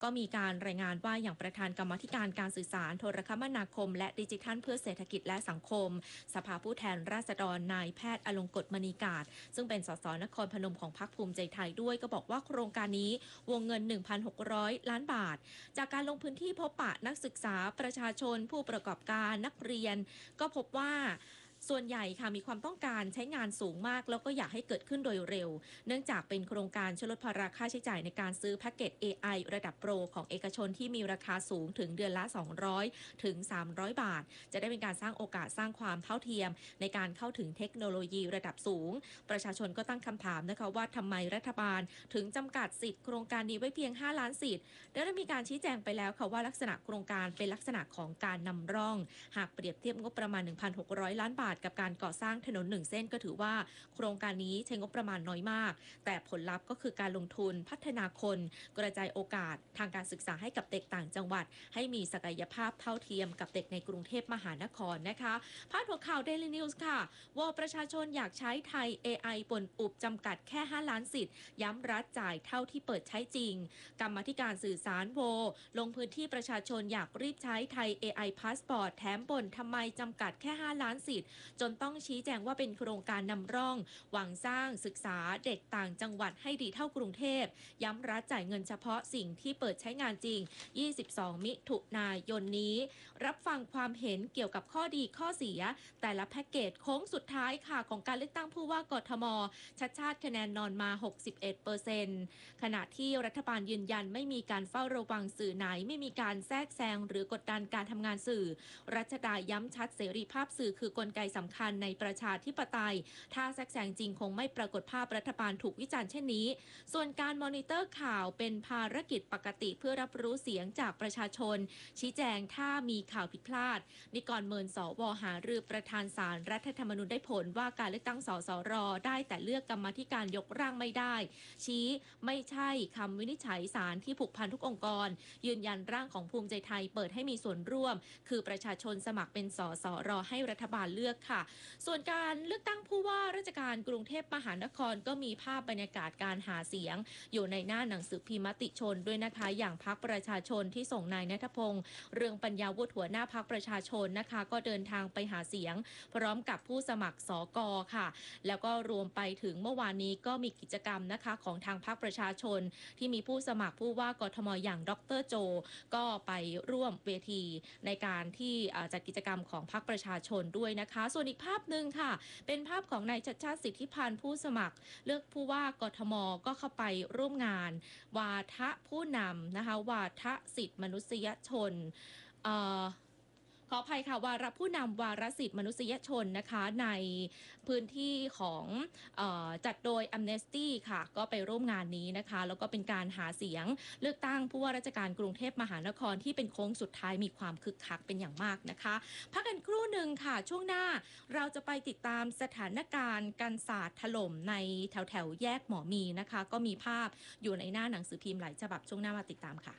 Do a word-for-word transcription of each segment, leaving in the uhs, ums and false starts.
ก็มีการรายงานว่าอย่างประธานกรรมาธิการการสื่อสารโทรคมนาคมและดิจิทัลเพื่อเศรษฐกิจและสังคมสภาผู้แทนราษฎรนายแพทย์อลงกฎมณีกาศซึ่งเป็นสสนครพนมของพรรคภูมิใจไทยด้วยก็บอกว่าโครงการนี้วงเงิน หนึ่งพันหกร้อย ล้านบาทจากการลงพื้นที่พบปะนักศึกษาประชาชนผู้ประกอบการนักเรียนก็พบว่าส่วนใหญ่ค่ะมีความต้องการใช้งานสูงมากแล้วก็อยากให้เกิดขึ้นโดยเร็วเนื่องจากเป็นโครงการช่วยลดภาระค่าใช้จ่ายในการซื้อแพ็กเกจ เอ ไอ ระดับโปรของเอกชนที่มีราคาสูงถึงเดือนละสองร้อยถึงสามร้อยบาทจะได้เป็นการสร้างโอกาสสร้างความเท่าเทียมในการเข้าถึงเทคโนโลยีระดับสูงประชาชนก็ตั้งคำถามนะคะว่าทำไมรัฐบาลถึงจำกัดสิทธิ์โครงการนี้ไว้เพียงห้าล้านสิทธิ์และได้มีการชี้แจงไปแล้วค่ะว่าลักษณะโครงการเป็นลักษณะของการนำร่องหากเปรียบเทียบงบประมาณ หนึ่งพันหกร้อย ล้านบาทกับการก่อสร้างถนนหนึ่งเส้นก็ถือว่าโครงการนี้ใช้งบประมาณน้อยมากแต่ผลลัพธ์ก็คือการลงทุนพัฒนาคนกระจายโอกาสทางการศึกษาให้กับเด็กต่างจังหวัดให้มีศักยภาพเท่าเทียมกับเด็กในกรุงเทพมหานครนะคะพาดหัวข่าว Daily News ค่ะว่าประชาชนอยากใช้ไทย เอ ไอ ปนอุบจำกัดแค่ห้าล้านสิทธิ์ย้ำรัฐจ่ายเท่าที่เปิดใช้จริงกรรมาธิการสื่อสารโวลงพื้นที่ประชาชนอยากรีบใช้ไทย เอ ไอ Passport แถมบ่นทำไมจำกัดแค่ห้าล้านสิทธิ์จนต้องชี้แจงว่าเป็นโครงการนำร่องหวังสร้างศึกษาเด็กต่างจังหวัดให้ดีเท่ากรุงเทพย้ำรัฐจ่ายเงินเฉพาะสิ่งที่เปิดใช้งานจริงยี่สิบสองมิถุนายนนี้รับฟังความเห็นเกี่ยวกับข้อดีข้อเสียแต่ละแพ็กเกจโค้งสุดท้ายค่ะของการเลือกตั้งผู้ว่ากทมชัดชาติคะแนนนอนมา หกสิบเอ็ดเปอร์เซ็นต์ ขณะที่รัฐบาลยืนยันไม่มีการเฝ้าระวังสื่อไหนไม่มีการแทรกแซงหรือกดดันการทำงานสื่อรัชดาย้ำชัดเสรีภาพสื่อคือกลไกสำคัญในประชาธิปไตยถ้าแทรกแซงจริงคงไม่ปรากฏภาพรัฐบาลถูกวิจารณ์เช่นนี้ส่วนการมอนิเตอร์ข่าวเป็นภารกิจปกติเพื่อรับรู้เสียงจากประชาชนชี้แจงถ้ามีข่าวผิดพลาดนิกรเมินสวหารือประธานศาลรัฐธรรมนูญได้ผลว่าการเลือกตั้งสสรได้แต่เลือกกรรมาธิการยกร่างไม่ได้ชี้ไม่ใช่คำวินิจฉัยศาลที่ผูกพันทุกองค์กรยืนยันร่างของภูมิใจไทยเปิดให้มีส่วนร่วมคือประชาชนสมัครเป็นสสรให้รัฐบาลเลือกค่ะส่วนการเลือกตั้งผู้ว่าราชการกรุงเทพมหานครก็มีภาพบรรยากาศการหาเสียงอยู่ในหน้าหนังสือพิมพ์มติชนด้วยนะคะอย่างพรรคประชาชนที่ส่งนายณัฐพงษ์เรืองปัญญาวุฒิหัวหน้าพรรคประชาชนนะคะก็เดินทางไปหาเสียงพร้อมกับผู้สมัครสกค่ะแล้วก็รวมไปถึงเมื่อวานนี้ก็มีกิจกรรมนะคะของทางพรรคประชาชนที่มีผู้สมัครผู้ว่ากทมอย่างดรโจก็ไปร่วมเวทีในการที่จัดกิจกรรมของพรรคประชาชนด้วยนะคะส่วนอีกภาพหนึ่งค่ะเป็นภาพของนายชัชชาติสิทธิพันธ์ผู้สมัครเลือกผู้ว่ากทมก็เข้าไปร่วมงานวาทะผู้นำนะคะวาทะสิทธิมนุษยชนขออภัยค่ะวาระผู้นำวาระสิทธิมนุษยชนนะคะในพื้นที่ของเอ่อจัดโดย Amnesty ค่ะก็ไปร่วมงานนี้นะคะแล้วก็เป็นการหาเสียงเลือกตั้งผู้ว่าราชการกรุงเทพมหานครที่เป็นโค้งสุดท้ายมีความคึกคักเป็นอย่างมากนะคะพักกันครู่หนึ่งค่ะช่วงหน้าเราจะไปติดตามสถานการณ์การสาดถล่มในแถวแถวแยกหมอมีนะคะก็มีภาพอยู่ในหน้าหนังสือพิมพ์หลายฉบับช่วงหน้ามาติดตามค่ะ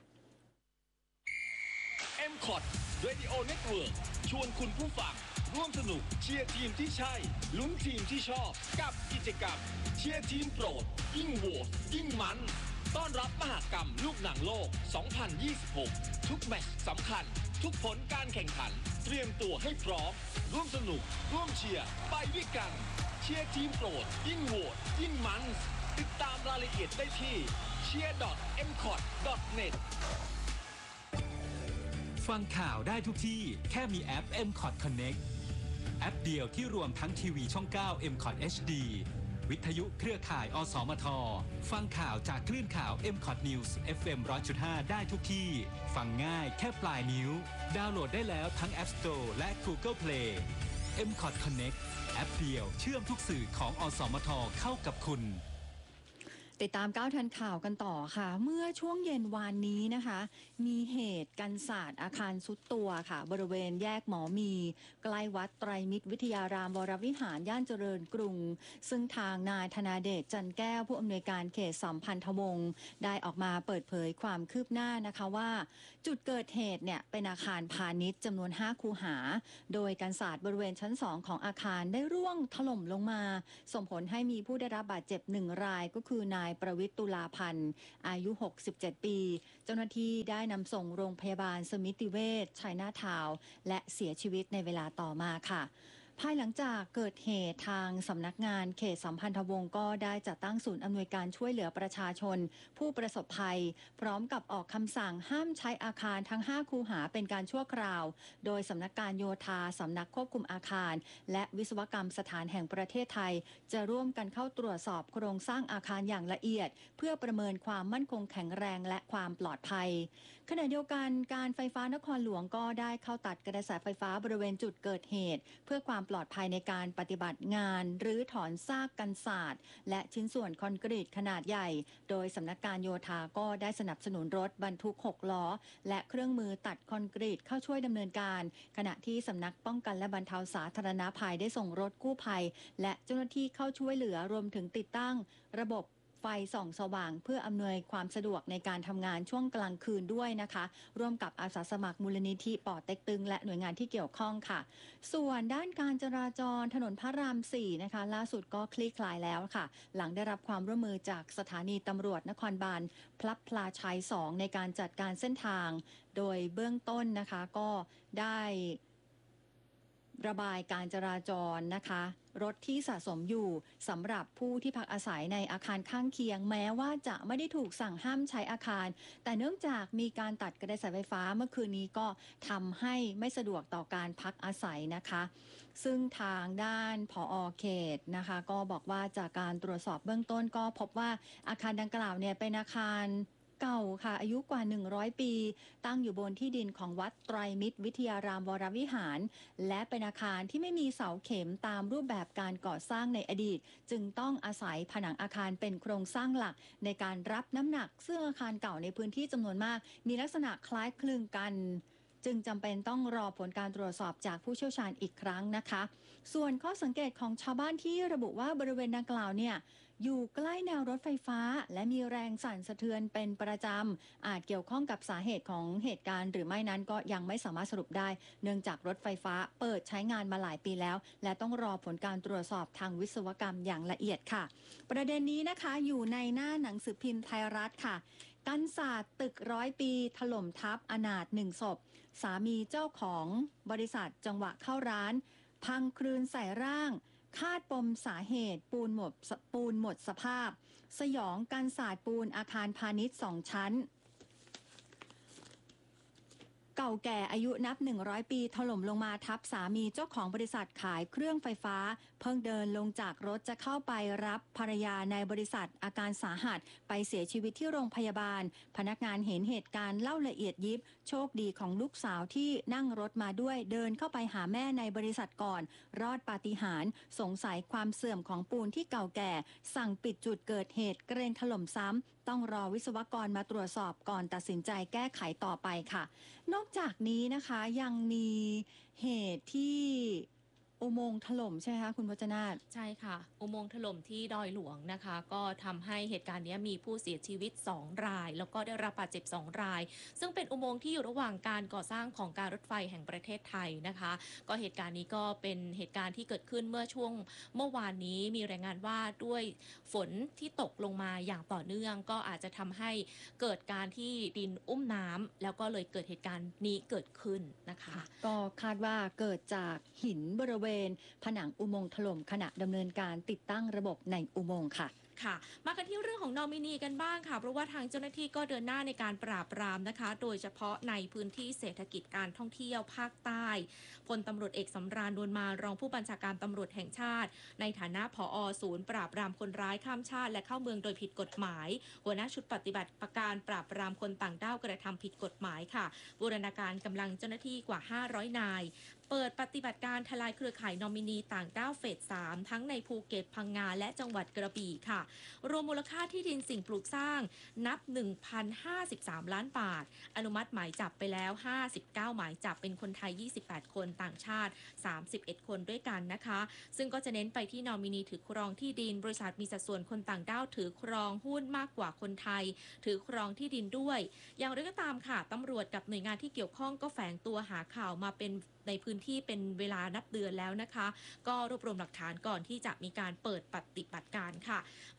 เอ็ม คอ ที Radio Network ชวนคุณผู้ฟังร่วมสนุกเชียร์ทีมที่ใช่ลุ้นทีมที่ชอบกับกิจกรรมเชียร์ทีมโปรดยิ่งโหวตยิ่งมันต้อนรับมหกรรมลูกหนังโลก สองพันยี่สิบหก ทุกแมตช์สำคัญทุกผลการแข่งขันเตรียมตัวให้พร้อมร่วมสนุกร่วมเชียร์ไปด้วยกันเชียร์ทีมโปรดยิ่งโหวตยิ่งมันติดตามรายละเอียดได้ที่ เชียร์ ดอท เอ็ม คอ ที ดอท เน็ตฟังข่าวได้ทุกที่แค่มีแอป เอ็ม คอ ที Connect แอปเดียวที่รวมทั้งทีวีช่อง เก้า เอ็ม คอ ที เอช ดี วิทยุเครือข่าย อสมท ฟังข่าวจากคลื่นข่าว เอ็ม คอ ที News เอฟ เอ็ม หนึ่งร้อยจุดห้า ได้ทุกที่ฟังง่ายแค่ปลายนิ้วดาวน์โหลดได้แล้วทั้ง App Store และ Google Play เอ็ม คอ ที Connect แอปเดียวเชื่อมทุกสื่อของอสมทเข้ากับคุณติดตามก้าวทันข่าวกันต่อค่ะเมื่อช่วงเย็นวานนี้นะคะมีเหตุกันศาสตร์อาคารซุดตัวค่ะบริเวณแยกหมอมีใกล้วัดไตรมิตรวิทยารามวรวิหารย่านเจริญกรุงซึ่งทางนายธนาเดชจันแก้วผู้อำนวยการเขตสัมพันธวงศ์ได้ออกมาเปิดเผยความคืบหน้านะคะว่าจุดเกิดเหตุเนี่ยเป็นอาคารพาณิชย์จำนวนห้าคูหาโดยกันศาสตร์บริเวณชั้นสองของอาคารได้ร่วงถล่มลงมาส่งผลให้มีผู้ได้รับบาดเจ็บหนึ่งรายก็คือนายประวิตรตุลาพันธ์อายุ หกสิบเจ็ด ปี เจ้าหน้าที่ได้นำส่งโรงพยาบาลสมิติเวชชัยนาทาวน์และเสียชีวิตในเวลาต่อมาค่ะภายหลังจากเกิดเหตุทางสำนักงานเขตสัมพันธวงศ์ก็ได้จัดตั้งศูนย์อำนวยการช่วยเหลือประชาชนผู้ประสบภัยพร้อมกับออกคำสั่งห้ามใช้อาคารทั้งห้าคูหาเป็นการชั่วคราวโดยสำนักการโยธาสำนักควบคุมอาคารและวิศวกรรมสถานแห่งประเทศไทยจะร่วมกันเข้าตรวจสอบโครงสร้างอาคารอย่างละเอียดเพื่อประเมินความมั่นคงแข็งแรงและความปลอดภัยขณะเดียวกันการไฟฟ้านครหลวงก็ได้เข้าตัดกระแสไฟฟ้าบริเวณจุดเกิดเหตุเพื่อความปลอดภัยในการปฏิบัติงานหรือถอนซากกันศาสตร์และชิ้นส่วนคอนกรีตขนาดใหญ่โดยสำนักการโยธาก็ได้สนับสนุนรถบรรทุกหกล้อและเครื่องมือตัดคอนกรีตเข้าช่วยดำเนินการขณะที่สำนักป้องกันและบรรเทาสาธารณภัยได้ส่งรถกู้ภัยและเจ้าหน้าที่เข้าช่วยเหลือรวมถึงติดตั้งระบบไฟส่องสว่างเพื่ออำนวยความสะดวกในการทำงานช่วงกลางคืนด้วยนะคะร่วมกับอาสาสมัครมูลนิธิป่อเต็กตึงและหน่วยงานที่เกี่ยวข้องค่ะส่วนด้านการจราจรถนนพระรามสี่นะคะล่าสุดก็คลี่คลายแล้วค่ะหลังได้รับความร่วมมือจากสถานีตำรวจนครบาลพลับพลาชัยสองในการจัดการเส้นทางโดยเบื้องต้นนะคะก็ได้ระบายการจราจรนะคะรถที่สะสมอยู่สำหรับผู้ที่พักอาศัยในอาคารข้างเคียงแม้ว่าจะไม่ได้ถูกสั่งห้ามใช้อาคารแต่เนื่องจากมีการตัดกระแสไฟฟ้าเมื่อคืนนี้ก็ทำให้ไม่สะดวกต่อการพักอาศัยนะคะซึ่งทางด้านผอ.เขตนะคะก็บอกว่าจากการตรวจสอบเบื้องต้นก็พบว่าอาคารดังกล่าวเนี่ยเป็นอาคารเก่าค่ะอายุกว่าหนึ่งร้อยปีตั้งอยู่บนที่ดินของวัดไตรมิตรวิทยารามวรวิหารและเป็นอาคารที่ไม่มีเสาเข็มตามรูปแบบการก่อสร้างในอดีตจึงต้องอาศัยผนังอาคารเป็นโครงสร้างหลักในการรับน้ำหนักซึ่งอาคารเก่าในพื้นที่จำนวนมากมีลักษณะคล้ายคลึงกันจึงจำเป็นต้องรอผลการตรวจสอบจากผู้เชี่ยวชาญอีกครั้งนะคะส่วนข้อสังเกตของชาวบ้านที่ระบุว่าบริเวณดังกล่าวเนี่ยอยู่ใกล้แนวรถไฟฟ้าและมีแรงสั่นสะเทือนเป็นประจำอาจเกี่ยวข้องกับสาเหตุของเหตุการณ์หรือไม่นั้นก็ยังไม่สามารถสรุปได้เนื่องจากรถไฟฟ้าเปิดใช้งานมาหลายปีแล้วและต้องรอผลการตรวจสอบทางวิศวกรรมอย่างละเอียดค่ะประเด็นนี้นะคะอยู่ในหน้าหนังสือพิมพ์ไทยรัฐค่ะกันศาสตร์ตึกร้อยปีถล่มทับอนาถหนึ่งศพสามีเจ้าของบริษัทจังหวะเข้าร้านพังคลืนใส่ร่างคาดปมสาเหตุปูนหมดปูนหมดสภาพสยองกันศาสตร์ปูนอาคารพาณิชย์สองชั้นเก่าแก่อายุนับหนึ่งร้อยปีถล่มลงมาทับสามีเจ้าของบริษัทขายเครื่องไฟฟ้าเพิ่งเดินลงจากรถจะเข้าไปรับภรรยาในบริษัทอาการสาหัสไปเสียชีวิตที่โรงพยาบาลพนักงานเห็นเหตุการณ์เล่าละเอียดยิบโชคดีของลูกสาวที่นั่งรถมาด้วยเดินเข้าไปหาแม่ในบริษัทก่อนรอดปาฏิหาริย์สงสัยความเสื่อมของปูนที่เก่าแก่สั่งปิดจุดเกิดเหตุเกรงถล่มซ้ำต้องรอวิศวกรมาตรวจสอบก่อนตัดสินใจแก้ไขต่อไปค่ะนอกจากนี้นะคะยังมีเหตุที่อุโมงค์ถล่มใช่ไหมคะคุณพจนาถใช่ค่ะอุโมงค์ถล่มที่ดอยหลวงนะคะก็ทำให้เหตุการณ์นี้มีผู้เสียชีวิตสองรายแล้วก็ได้รับบาดเจ็บสองรายซึ่งเป็นอุโมงค์ที่อยู่ระหว่างการก่อสร้างของการรถไฟแห่งประเทศไทยนะคะก็เหตุการณ์นี้ก็เป็นเหตุการณ์ที่เกิดขึ้นเมื่อช่วงเมื่อวานนี้มีรายงานว่าด้วยฝนที่ตกลงมาอย่างต่อเนื่องก็อาจจะทำให้เกิดการที่ดินอุ้มน้ำแล้วก็เลยเกิดเหตุการณ์นี้เกิดขึ้นนะคะก็คาดว่าเกิดจากหินบริเวณผนังอุโมงค์ถล่มขณะดำเนินการติดตั้งระบบในอุโมงค์ค่ะค่ะมากันที่เรื่องของนอมินีกันบ้างค่ะเพราะว่าทางเจ้าหน้าที่ก็เดินหน้าในการปราบปรามนะคะโดยเฉพาะในพื้นที่เศรษฐกิจการท่องเที่ยวภาคใต้พลตำรวจเอกสำราญนวลมารองผู้บัญชาการตำรวจแห่งชาติในฐานะผอ.ศูนย์ปราบปรามคนร้ายข้ามชาติและเข้าเมืองโดยผิดกฎหมายหัวหน้าชุดปฏิบัติการปราบปรามคนต่างด้าวกระทำผิดกฎหมายค่ะบูรณาการกำลังเจ้าหน้าที่กว่าห้าร้อยนายเปิดปฏิบัติการทลายเครือข่ายนอมินีต่างด้าวเฟสสามทั้งในภูเก็ตพังงาและจังหวัดกระบี่ค่ะรวมมูลค่าที่ดินสิ่งปลูกสร้างนับ หนึ่งพันห้าสิบสาม ล้านบาทอนุมัติหมายจับไปแล้วห้าสิบเก้าหมายจับเป็นคนไทยยี่สิบแปดคนต่างชาติสามสิบเอ็ดคนด้วยกันนะคะซึ่งก็จะเน้นไปที่นอมินีถือครองที่ดินบริษัทมีสัดส่วนคนต่างด้าวถือครองหุ้นมากกว่าคนไทยถือครองที่ดินด้วยอย่างไรก็ตามค่ะตำรวจกับหน่วยงานที่เกี่ยวข้องก็แฝงตัวหาข่าวมาเป็นในพื้นที่เป็นเวลานับเดือนแล้วนะคะก็รวบรวมหลักฐานก่อนที่จะมีการเปิดปฏิบัติการค่ะ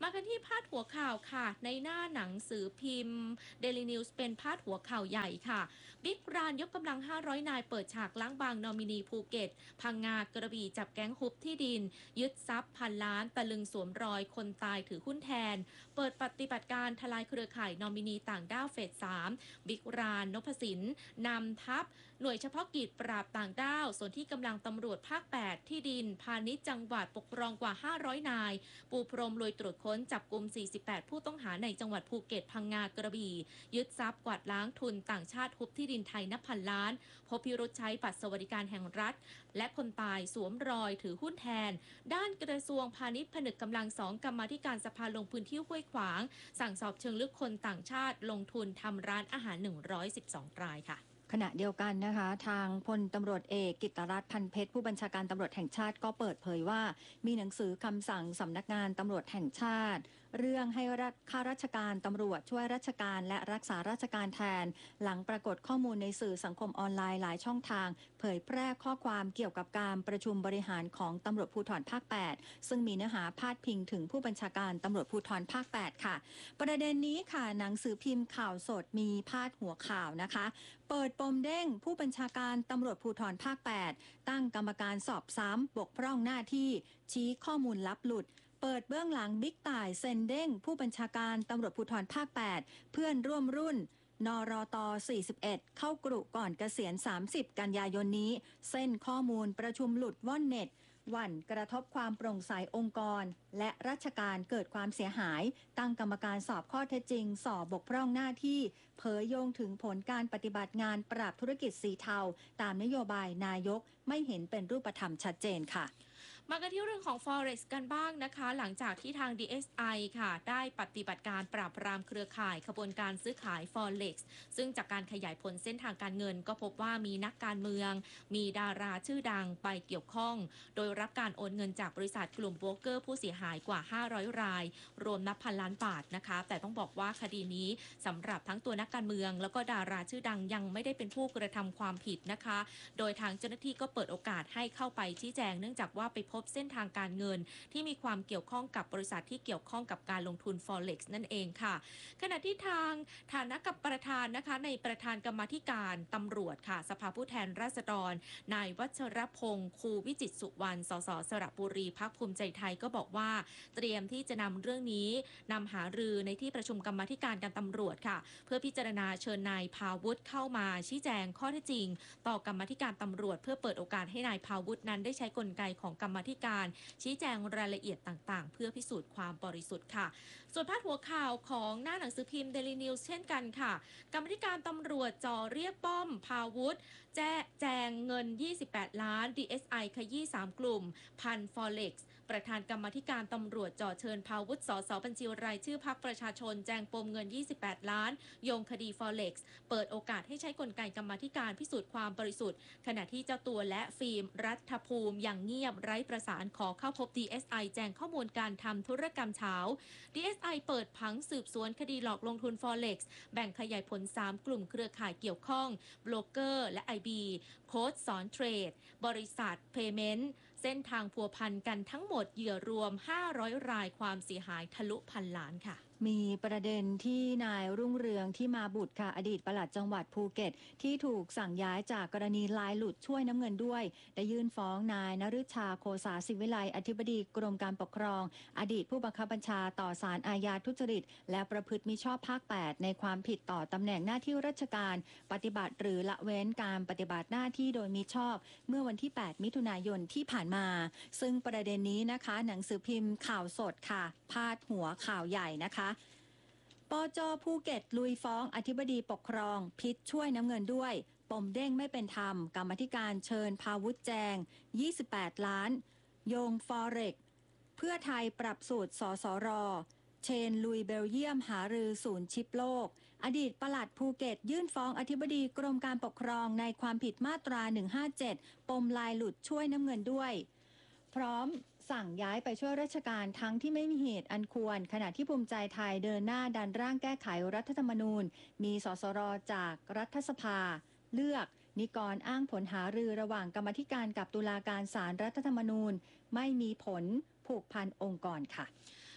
มากันที่พาดหัวข่าวค่ะในหน้าหนังสือพิมพ์ Daily News เป็นพาดหัวข่าวใหญ่ค่ะบิ๊กรานยกกำลังห้าร้อยนายเปิดฉากล้างบางนอมินีภูเก็ตพังงากระบี่จับแก๊งฮุบที่ดินยึดทรัพย์พันล้านตะลึงสวมรอยคนตายถือหุ้นแทนเปิดปฏิบัติการทลายเครือข่ายนอมินีต่างด้าวเฟสสามบิ๊กรานนพสินนำทัพหน่วยเฉพาะกิจปราบต่างด้าวส่วนที่กำลังตำรวจภาคแปดที่ดินพาณิชย์จังหวัดปกครองกว่าห้าร้อยนายปูพรมลุยตรวจค้นจับกลุ่มสี่สิบแปดผู้ต้องหาในจังหวัดภูเก็ตพังงากระบี่ยึดทรัพย์กวาดล้างทุนต่างชาติฮุบที่ดินไทยนับพันล้านพบพิรุธใช้บัตรสวัสดิการแห่งรัฐและคนตายสวมรอยถือหุ้นแทนด้านกระทรวงพาณิชย์ผนึกกำลังสองกรรมาธิการสภาลงพื้นที่ห้วยขวางสั่งสอบเชิงลึกคนต่างชาติลงทุนทำร้านอาหารหนึ่งร้อยสิบสองรายค่ะขณะเดียวกันนะคะทางพลตำรวจเอกกิตติรัตน์พันเพชรผู้บัญชาการตำรวจแห่งชาติก็เปิดเผยว่ามีหนังสือคำสั่งสำนักงานตำรวจแห่งชาติเรื่องให้ข้าราชการตำรวจช่วยราชการและรักษาราชการแทนหลังปรากฏข้อมูลในสื่อสังคมออนไลน์หลายช่องทางเผยแพร่ข้อความเกี่ยวกับการประชุมบริหารของตำรวจภูธรภาคแปดซึ่งมีเนื้อหาพาดพิงถึงผู้บัญชาการตำรวจภูธรภาคแปดค่ะประเด็นนี้ค่ะหนังสือพิมพ์ข่าวสดมีพาดหัวข่าวนะคะเปิดปมเด้งผู้บัญชาการตำรวจภูธรภาคแปดตั้งกรรมการสอบซ้ำบกพร่องหน้าที่ชี้ข้อมูลลับหลุดเปิดเบื้องหลังบิ๊กต่ายเซ็นเด้งผู้บัญชาการตำรวจภูธรภาคแปดเพื่อนร่วมรุ่นนรตสี่สิบเอ็ดเข้ากรุก่อนเกษียณสามสิบกันยายนนี้เส้นข้อมูลประชุมหลุดว่อนเน็ตหวั่นกระทบความโปร่งใสองค์กรและราชการเกิดความเสียหายตั้งกรรมการสอบข้อเท็จจริงสอบบกพร่องหน้าที่เผยโยงถึงผลการปฏิบัติงานปราบธุรกิจสีเทาตามนโยบายนายกไม่เห็นเป็นรูปธรรมชัดเจนค่ะมากันที่เรื่องของ Forex กันบ้างนะคะหลังจากที่ทาง ดี เอส ไอ ค่ะได้ปฏิบัติการปราบปรามเครือข่ายขบวนการซื้อขาย Forex ซึ่งจากการขยายผลเส้นทางการเงินก็พบว่ามีนักการเมืองมีดาราชื่อดังไปเกี่ยวข้องโดยรับการโอนเงินจากบริษัทกลุ่มโบรกเกอร์ผู้เสียหายกว่าห้าร้อยรายรวมนับพันล้านบาทนะคะแต่ต้องบอกว่าคดีนี้สำหรับทั้งตัวนักการเมืองแล้วก็ดาราชื่อดังยังไม่ได้เป็นผู้กระทำความผิดนะคะโดยทางเจ้าหน้าที่ก็เปิดโอกาสให้เข้าไปชี้แจงเนื่องจากว่าไปพบเส้นทางการเงินที่มีความเกี่ยวข้องกับบริษัทที่เกี่ยวข้องกับการลงทุน Forex นั่นเองค่ะขณะที่ทางฐานะกับประธานนะคะในประธานกรรมาธิการตำรวจค่ะสภาผู้แทนราษฎรนายวัชรพงษ์คูวิจิตรสุวรรณสสสระบุรีพรรคภูมิใจไทยก็บอกว่าเตรียมที่จะนำเรื่องนี้นำหารือในที่ประชุมกรรมาธิการการตำรวจค่ะเพื่อพิจารณาเชิญนายภาวุฒิเข้ามาชี้แจงข้อเท็จจริงต่อกรรมาธิการตำรวจเพื่อเปิดโอกาสให้นายภาวุฒินั้นได้ใช้กลไกของกรรมาธิการชี้แจงรายละเอียดต่างๆเพื่อพิสูจน์ความบริสุทธิ์ค่ะส่วนพาดหัวข่าวของหน้าหนังสือพิมพ์ Daily News เช่นกันค่ะกรรมาธิการตำรวจจ่อเรียกป้อมภาวุฒิแจ้แจงเงินยี่สิบแปดล้าน ดี เอส ไอ ขยี้สามกลุ่มพัน Forex ประธานกรรมาธิการตำรวจจ่อเชิญภาวุฒิสสบัญชีรายชื่อพรรคประชาชนแจงปมเงินยี่สิบแปดล้านโยงคดี Forex เปิดโอกาสให้ใช้กลไกกรรมาธิการพิสูจน์ความบริสุทธิ์ขณะที่เจ้าตัวและฟิล์มรัฐภูมิอย่างเงียบไร้ประสานขอเข้าพบ ดี เอส ไอ แจ้งข้อมูลการทำธุรกรรมเช้า ดี เอส ไอ เปิดผังสืบสวนคดีหลอกลงทุน Forex แบ่งขยายผลสามกลุ่มเครือข่ายเกี่ยวข้องโบรกเกอร์และ ไอ บี โค้ชสอนเทรดบริษัท Payment เส้นทางพัวพันกันทั้งหมดเหยื่อรวมห้าร้อยรายความเสียหายทะลุพันล้านค่ะมีประเด็นที่นายรุ่งเรืองที่มาบุตรค่ะอดีตปลัดจังหวัดภูเก็ตที่ถูกสั่งย้ายจากกรณีลายหลุดช่วยน้ำเงินด้วยได้ยื่นฟ้องนายนฤชาโคสาศิวิไลอธิบดีกรมการปกครองอดีตผู้บังคับบัญชาต่อศาลอาญาทุจริตและประพฤติมิชอบภาคแปดในความผิดต่อตำแหน่งหน้าที่ราชการปฏิบัติหรือละเว้นการปฏิบัติหน้าที่โดยมิชอบเมื่อวันที่แปดมิถุนายนที่ผ่านมาซึ่งประเด็นนี้นะคะหนังสือพิมพ์ข่าวสดค่ะพาดหัวข่าวใหญ่นะคะปจ.ภูเก็ตลุยฟ้องอธิบดีปกครองพิษช่วยน้ำเงินด้วยปมเด้งไม่เป็นธรรมกรรมาธิการเชิญภาวุฒิแจงยี่สิบแปดล้านโยง Forex เพื่อไทยปรับสูตรสสรเชนลุยเบลเยียมหารือศูนย์ชิปโลกอดีตปลัดภูเก็ตยื่นฟ้องอธิบดีกรมการปกครองในความผิดมาตราหนึ่งห้าเจ็ดปมลายหลุดช่วยน้ำเงินด้วยพร้อมสั่งย้ายไปช่วยราชการทั้งที่ไม่มีเหตุอันควรขณะที่ภูมิใจไทยเดินหน้าดันร่างแก้ไขรัฐธรรมนูญมีสสรจากรัฐสภาเลือกนิกรอ้างผลหารือระหว่างกรรมาธิการกับตุลาการศาลรัฐธรรมนูญไม่มีผลผูกพันองค์กรค่ะ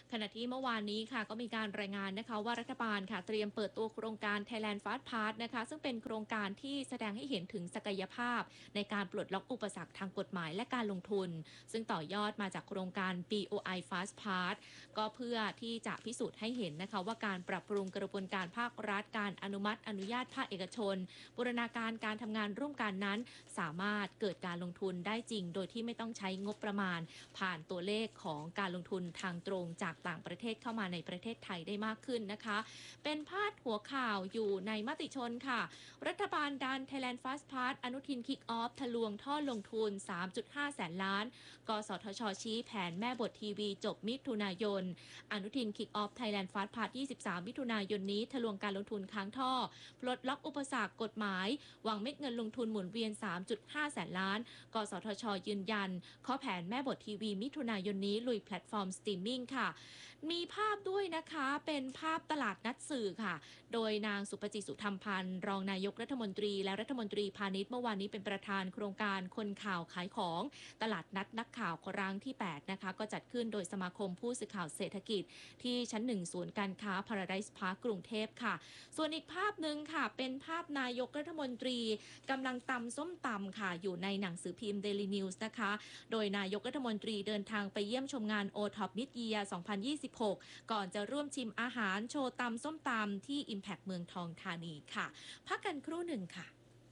ขณะที่เมื่อวานนี้ค่ะก็มีการรายงานนะคะว่ารัฐบาลค่ะเตรียมเปิดตัวโครงการ Thailand Fast Pass นะคะซึ่งเป็นโครงการที่แสดงให้เห็นถึงศักยภาพในการปลดล็อกอุปสรรคทางกฎหมายและการลงทุนซึ่งต่อยอดมาจากโครงการ บี โอ ไอ Fast Pass ก็เพื่อที่จะพิสูจน์ให้เห็นนะคะว่าการปรับปรุงกระบวนการภาครัฐการอนุมัติอนุญาตภาคเอกชนบูรณาการการทำงานร่วมกันนั้นสามารถเกิดการลงทุนได้จริงโดยที่ไม่ต้องใช้งบประมาณผ่านตัวเลขของการลงทุนทางตรงจากต่างประเทศเข้ามาในประเทศไทยได้มากขึ้นนะคะเป็นพาดหัวข่าวอยู่ในมติชนค่ะรัฐบาลดัน Thailand Fast Pass อนุทินคิกออฟทะลวงท่อลงทุน สามจุดห้า แสนล้านกสทชชี้แผนแม่บททีวีจบมิถุนายนอนุทินคิกออฟ Thailand Fast Pass ยี่สิบสาม มิถุนายนนี้ทะลวงการลงทุนค้างท่อปลดล็อกอุปสรรคกฎหมายหวังเม็ดเงินลงทุนหมุนเวียน สามจุดห้า แสนล้านกสทชยืนยันข้อแผนแม่บททีวีมิถุนายนนี้ลุยแพลตฟอร์มสตรีมมิ่งค่ะมีภาพด้วยนะคะเป็นภาพตลาดนัดสื่อค่ะโดยนางสุปจิตสุธรรมพันธ์รองนายกรัฐมนตรีและรัฐมนตรีพาณิชย์เมื่อวานนี้เป็นประธานโครงการคนข่าวขายของตลาดนัดนักข่าวครั้งที่แปดนะคะก็จัดขึ้นโดยสมาคมผู้สื่อข่าวเศรษฐกิจที่ชั้นหนึ่งศูนย์การค้า Paradise Park กรุงเทพค่ะส่วนอีกภาพหนึ่งค่ะเป็นภาพนายกรัฐมนตรีกำลังตำส้มตำค่ะอยู่ในหนังสือพิมพ์ Daily News นะคะโดยนายกรัฐมนตรีเดินทางไปเยี่ยมชมงาน โอ ท็อป Mid-Year สองพันยี่สิบหก ก่อนจะร่วมชิมอาหารโชว์ตำส้มตำที่ Impact เมืองทองธานีค่ะพักกันครู่หนึ่งค่ะ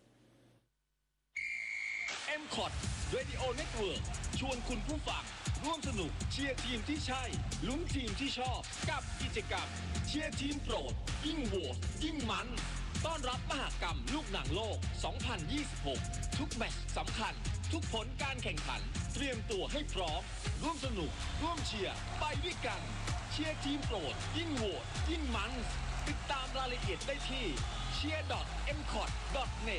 เอ็ม คอท Radio Network ชวนคุณผู้ฟังร่วมสนุกเชียร์ทีมที่ใช่ลุ้นทีมที่ชอบกับกิจกรรมเชียร์ทีมโปรดยิ่งโหวตยิ่งมันต้อนรับมหกรรมลูกหนังโลก สองพันยี่สิบหก ทุกแมตช์สำคัญทุกผลการแข่งขันเตรียมตัวให้พร้อมร่วมสนุกร่วมเชียร์ไปด้วยกันเชียร์ทีมโปรดยิ่งโหวตยิ่งมันติดตามรายละเอียดได้ที่ เชียร์ ดอท เอ็ม คอท ดอท เน็ต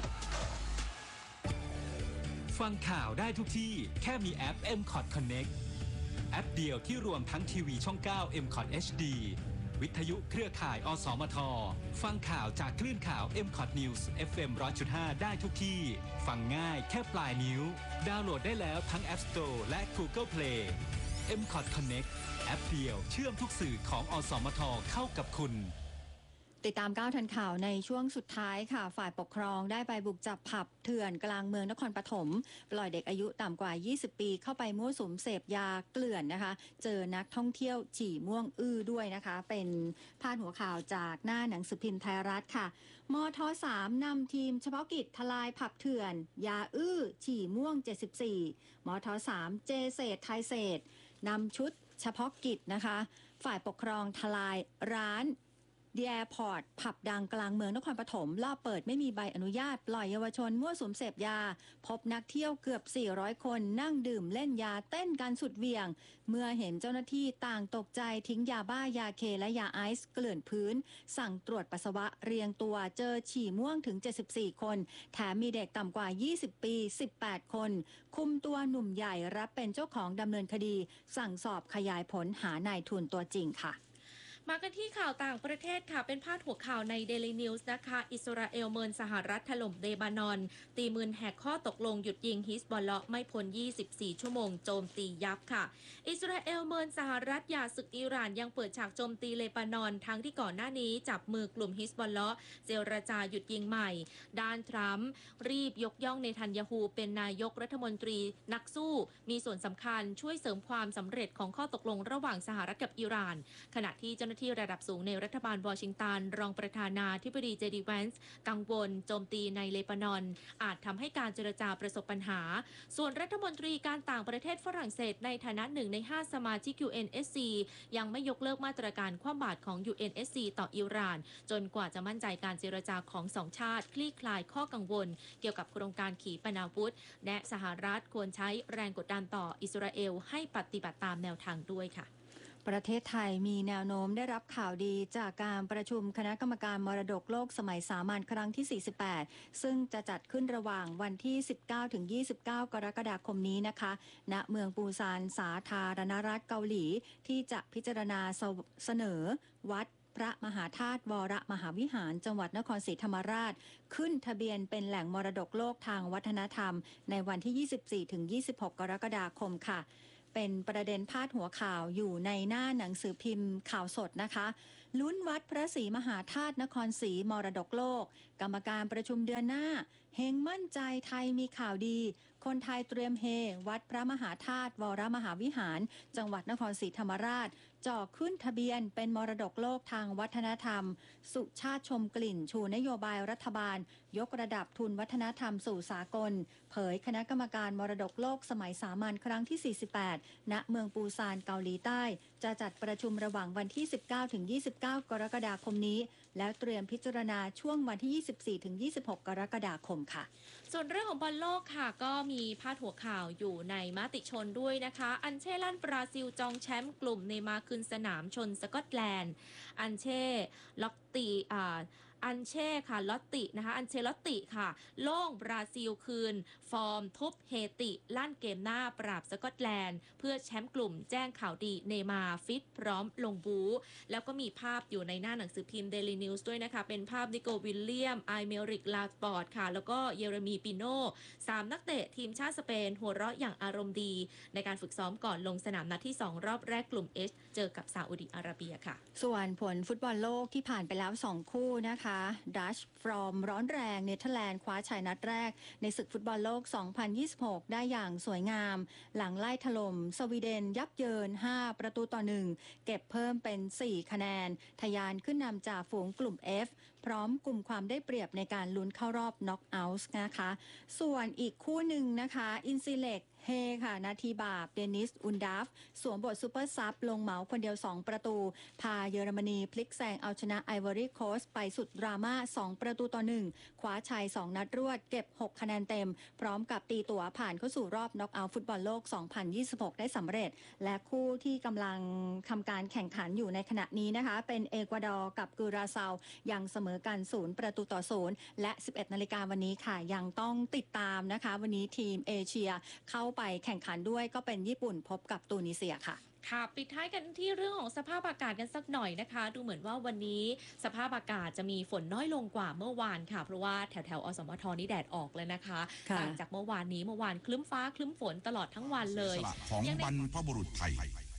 ฟังข่าวได้ทุกที่แค่มีแอป เอ็ม คอท Connect แอปเดียวที่รวมทั้งทีวีช่อง เก้า เอ็ม คอท เอช ดี วิทยุเครือข่าย อสมท ฟังข่าวจากคลื่นข่าว เอ็ม คอท News เอฟ เอ็ม หนึ่งร้อยจุดห้า ได้ทุกที่ ฟังง่ายแค่ปลายนิ้ว ดาวน์โหลดได้แล้วทั้ง App Store และ Google Play เอ็ม คอท Connect แอปเดียวเชื่อมทุกสื่อของ อสมท เข้ากับคุณติดตามก้าวทันข่าวในช่วงสุดท้ายค่ะฝ่ายปกครองได้ไปบุกจับผับเถื่อนกลางเมืองนครปฐมปล่อยเด็กอายุต่ำกว่ายี่สิบปีเข้าไปมั่วสุมเสพยาเกลื่อนนะคะเจอนักท่องเที่ยวฉี่ม่วงอื้อด้วยนะคะเป็นพาดหัวข่าวจากหน้าหนังสือพิมพ์ไทยรัฐค่ะมท สาม นำทีมเฉพาะกิจทลายผับเถื่อนยาอื้อฉี่ม่วงเจ็ดสิบสี่มท สาม เจเศษไทยเศษนำชุดเฉพาะกิจนะคะฝ่ายปกครองทลายร้านเดียร์พอร์ตผับดังกลางเมืองนครปฐมล่อเปิดไม่มีใบอนุญาตปล่อยเยาวชนมั่วสุมเสพยาพบนักเที่ยวเกือบสี่ร้อยคนนั่งดื่มเล่นยาเต้นกันสุดเหวี่ยงเมื่อเห็นเจ้าหน้าที่ต่างตกใจทิ้งยาบ้ายาเคและยาไอซ์เกลื่อนพื้นสั่งตรวจปัสสาวะเรียงตัวเจอฉี่ม่วงถึงเจ็ดสิบสี่คนแถมมีเด็กต่ำกว่ายี่สิบปีสิบแปดคนคุมตัวหนุ่มใหญ่รับเป็นเจ้าของดำเนินคดีสั่งสอบขยายผลหานายทุนตัวจริงค่ะมากันที่ข่าวต่างประเทศค่ะเป็นพาดหัวข่าวใน Daily News นะคะอิสราเอลเมินสหรัฐถล่มเลบานอนตีมืนแหกข้อตกลงหยุดยิงฮิสบอลเลาะห์ไม่พ้นยี่สิบสี่ชั่วโมงโจมตียับค่ะอิสราเอลเมินสหรัฐหย่าศึกอิหร่านยังเปิดฉากโจมตีเลบานอนทั้งที่ก่อนหน้านี้จับมือกลุ่มฮิสบอลเลาะห์เจรจาหยุดยิงใหม่ด้านทรัมป์รีบยกย่องเนทันยาฮูเป็นนายกรัฐมนตรีนักสู้มีส่วนสำคัญช่วยเสริมความสำเร็จของข้อตกลงระหว่างสหรัฐกับอิหร่านขณะที่เจ้าหน้าที่ระดับสูงในรัฐบาลวอชิงตันรองประธานาธิบดีเจดีแวนซ์กังวลโจมตีในเลบานอนอาจทำให้การเจรจาประสบปัญหาส่วนรัฐมนตรีการต่างประเทศฝรั่งเศสในฐานะหนึ่งในห้าสมาชิก ยู เอ็น เอส ซี ยังไม่ยกเลิกมาตรการคว่ำบาตรของ ยู เอ็น เอส ซี ต่ออิหร่านจนกว่าจะมั่นใจการเจรจาของสองชาติคลี่คลายข้อกังวลเกี่ยวกับโครงการขีปนาวุธและสหรัฐควรใช้แรงกดดันต่ออิสราเอลให้ปฏิบัติตามแนวทางด้วยค่ะประเทศไทยมีแนวโน้มได้รับข่าวดีจากการประชุมคณะกรรมการมรดกโลกสมัยสามัญครั้งที่ สี่สิบแปด ซึ่งจะจัดขึ้นระหว่างวันที่ สิบเก้าถึงยี่สิบเก้า กรกฎาคมนี้นะคะณเมืองปูซานสาธารณรัฐเกาหลีที่จะพิจารณาเสนอวัดพระมหาธาตุวรมหาวิหารจังหวัดนครศรีธรรมราชขึ้นทะเบียนเป็นแหล่งมรดกโลกทางวัฒนธรรมในวันที่ ยี่สิบสี่ถึงยี่สิบหก กรกฎาคมค่ะเป็นประเด็นพาดหัวข่าวอยู่ในหน้าหนังสือพิมพ์ข่าวสดนะคะลุ้นวัดพระศรีมหาธาตุนครศรีมรดกโลกกรรมการประชุมเดือนหน้าเฮงมั่นใจไทยมีข่าวดีคนไทยเตรียมเฮวัดพระมหาธาตุวรมหาวิหารจังหวัดนครศรีธรรมราชจ่อขึ้นทะเบียนเป็นมรดกโลกทางวัฒนธรรมสุชาติชมกลิ่นชูนโยบายรัฐบาลยกระดับทุนวัฒนธรรมสู่สากลเผยคณะกรรมการมรดกโลกสมัยสามัญครั้งที่ สี่สิบแปด ณ เมืองปูซานเกาหลีใต้จะจัดประชุมระหว่างวันที่ สิบเก้าถึงยี่สิบเก้า กรกฎาคมนี้แล้วเตรียมพิจารณาช่วงวันที่ ยี่สิบสี่ถึงยี่สิบหก กรกฎาคมค่ะส่วนเรื่องของบอลโลกค่ะก็มีพาดหัวข่าวอยู่ในมติชนด้วยนะคะอันเช่ลั่นบราซิลจองแชมป์กลุ่มเนย์มาร์ขึ้นสนามชนสกอตแลนด์อันเช่ล็อกตีอ่าอันเช่ค่ะลอตตินะคะอันเชลอตติค่ะโล่งบราซิลคืนฟอร์มทุบเฮติลั่นเกมหน้าปราบสกอตแลนด์เพื่อแชมป์กลุ่มแจ้งข่าวดีเนย์มาร์ฟิตพร้อมลงบูแล้วก็มีภาพอยู่ในหน้าหนังสือพิมพ์เดลี่นิวส์ด้วยนะคะเป็นภาพนิโกวิลเลียมไอเมริกลาสปอร์ตค่ะแล้วก็เยเรมีปิโน่สามนักเตะทีมชาติสเปนหัวเราะอย่างอารมณ์ดีในการฝึกซ้อมก่อนลงสนามนัดที่สองรอบแรกกลุ่ม H เจอกับซาอุดิอาระเบียค่ะส่วนผลฟุตบอลโลกที่ผ่านไปแล้วสองคู่นะคะดัชฟรอมร้อนแรงเนเธอร์แลนด์คว้าชัยนัดแรกในศึกฟุตบอลโลก สองพันยี่สิบหก ได้อย่างสวยงามหลังไล่ถล่มสวีเดนยับเยินห้าประตูต่อหนึ่งเก็บเพิ่มเป็นสี่คะแนนทะยานขึ้นนำจากฝูงกลุ่ม F พร้อมกลุ่มความได้เปรียบในการลุ้นเข้ารอบน็อกเอาท์นะคะส่วนอีกคู่หนึ่งนะคะอินซิเล็กเฮค่ะนาทีบาปเดนิสอุนดาฟสวมบทซูเปอร์ซับลงเหมาคนเดียวสองประตูพาเยอรมนีพลิกแซงเอาชนะไอวอรี่โคสต์ไปสุดดราม่าสองประตูต่อหนึ่งคว้าชัยสองนัดรวดเก็บหกคะแนนเต็มพร้อมกับตีตั๋วผ่านเข้าสู่รอบน็อกเอาท์ฟุตบอลโลกสองพันยี่สิบหกได้สำเร็จและคู่ที่กำลังทำการแข่งขันอยู่ในขณะนี้นะคะเป็นเอกวาดอร์กับกุราซาวยังเสมอกันศูนย์ประตูต่อศูนย์และ สิบเอ็ดนาฬิกาวันนี้ค่ะยังต้องติดตามนะคะวันนี้ทีมเอเชียเข้าไปแข่งขันด้วยก็เป็นญี่ปุ่นพบกับตูนิเซียค่ะค่ะปิดท้ายกันที่เรื่องของสภาพอากาศกันสักหน่อยนะคะดูเหมือนว่าวันนี้สภาพอากาศจะมีฝนน้อยลงกว่าเมื่อวานค่ะเพราะว่าแถวแถวอสมทนี่แดดออกเลยนะคะต่างจากเมื่อวานนี้เมื่อวานคลึ้มฟ้าคลึ้มฝนตลอดทั้งวันเลยของบรรพบุรุษไทย